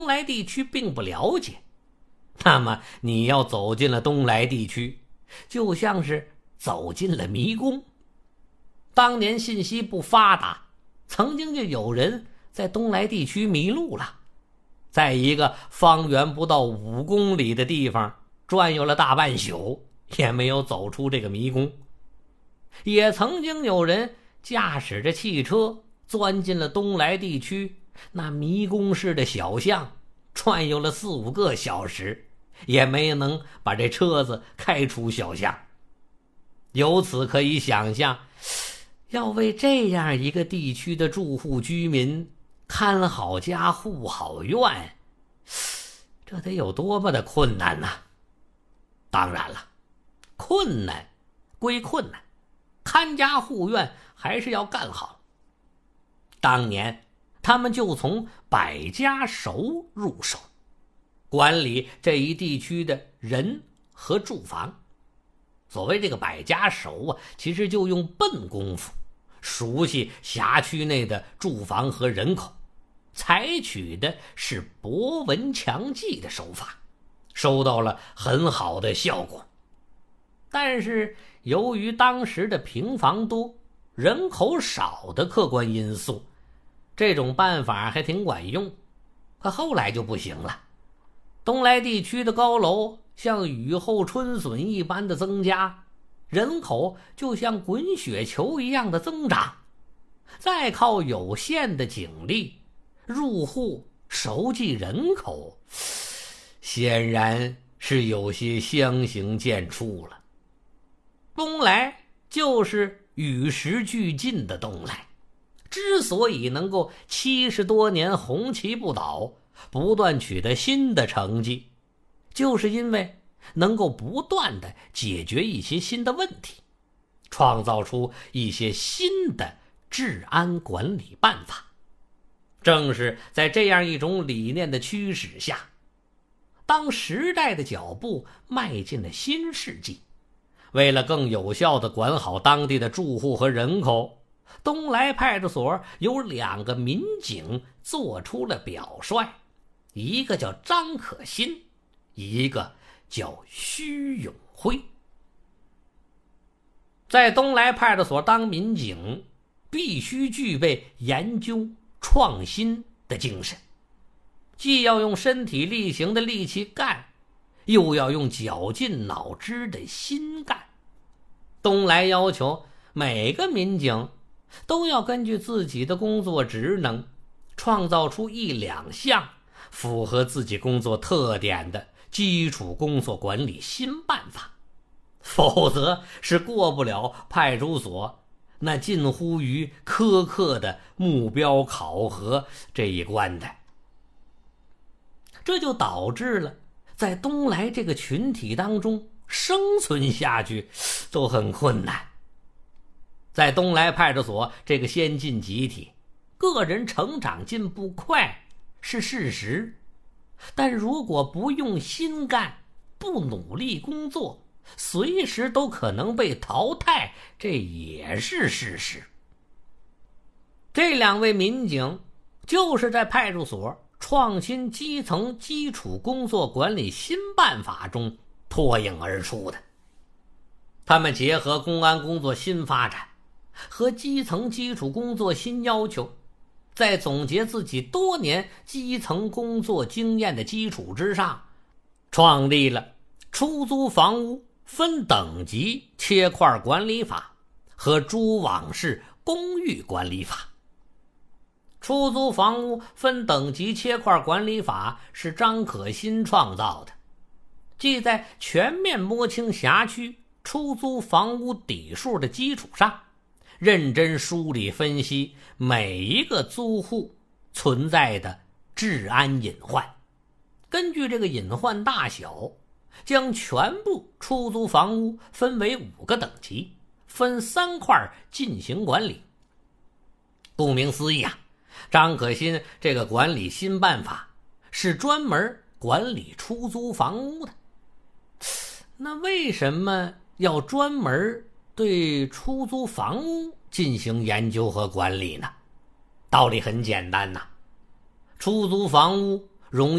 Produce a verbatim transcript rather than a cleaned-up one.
东来地区并不了解，那么你要走进了东来地区，就像是走进了迷宫。当年信息不发达，曾经就有人在东来地区迷路了，在一个方圆不到五公里的地方转悠了大半宿，也没有走出这个迷宫。也曾经有人驾驶着汽车钻进了东来地区那迷宫式的小巷，转悠了四五个小时，也没能把这车子开出小巷。由此可以想象，要为这样一个地区的住户居民看好家护好院，这得有多么的困难呢？当然了，困难归困难，看家护院还是要干好。当年他们就从百家熟入手，管理这一地区的人和住房。所谓这个百家熟啊，其实就用笨功夫熟悉辖区内的住房和人口，采取的是博闻强记的手法，收到了很好的效果。但是由于当时的平房多人口少的客观因素，这种办法还挺管用。可后来就不行了，东来地区的高楼像雨后春笋一般的增加，人口就像滚雪球一样的增长，再靠有限的警力入户熟记人口，显然是有些相形见绌了。东来就是与时俱进的东来，之所以能够七十多年红旗不倒，不断取得新的成绩，就是因为能够不断的解决一些新的问题，创造出一些新的治安管理办法。正是在这样一种理念的驱使下，当时代的脚步迈进了新世纪，为了更有效地管好当地的住户和人口，东来派出所有两个民警做出了表率，一个叫张可心，一个叫徐永辉。在东来派出所当民警，必须具备研究创新的精神，既要用身体力行的力气干，又要用绞尽脑汁的心干。东来要求每个民警都要根据自己的工作职能，创造出一两项符合自己工作特点的基础工作管理新办法，否则是过不了派出所那近乎于苛刻的目标考核这一关的。这就导致了在东来这个群体当中生存下去都很困难。在东来派出所这个先进集体，个人成长进步快是事实，但如果不用心干，不努力工作，随时都可能被淘汰，这也是事实。这两位民警就是在派出所创新基层基础工作管理新办法中脱颖而出的。他们结合公安工作新发展和基层基础工作新要求，在总结自己多年基层工作经验的基础之上，创立了出租房屋分等级切块管理法和蛛网式公寓管理法。出租房屋分等级切块管理法是张可心创造的，即在全面摸清辖区出租房屋底数的基础上，认真梳理分析每一个租户存在的治安隐患，根据这个隐患大小，将全部出租房屋分为五个等级，分三块进行管理。顾名思义啊，张可心这个管理新办法是专门管理出租房屋的。那为什么要专门对出租房屋进行研究和管理呢？道理很简单呐，出租房屋容易